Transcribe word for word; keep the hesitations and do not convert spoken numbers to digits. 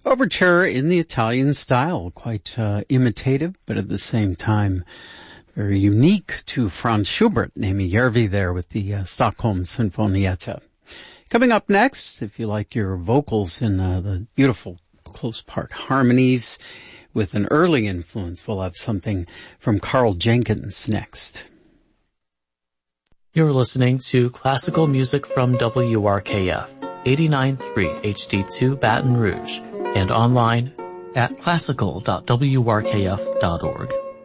Overture in the Italian style, quite uh, imitative, but at the same time very unique to Franz Schubert, Amy Järvi there with the uh, Stockholm Sinfonietta. Coming up next, if you like your vocals in uh, the beautiful close part harmonies with an early influence, we'll have something from Carl Jenkins next. You're listening to classical music from W R K F, eighty-nine point three H D two Baton Rouge, and online at classical dot w r k f dot org.